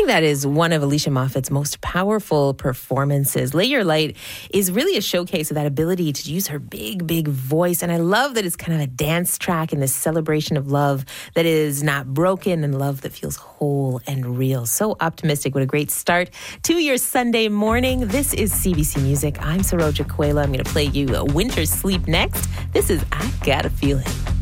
think that is one of Alicia Moffat's most powerful performances. Lay Your Light is really a showcase of that ability to use her big, big voice. And I love that it's kind of a dance track in this celebration of love that is not broken and love that feels whole and real. So optimistic. What a great start to your Sunday morning. This is CBC Music. I'm Saroja Quayla. I'm going to play you Winter Sleep next. This is I Got a Feeling.